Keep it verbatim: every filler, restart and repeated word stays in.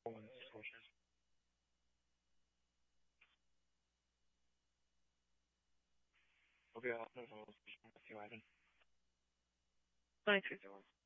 own sources. Hope you have a wonderful with you, Ivan. Thanks, everyone.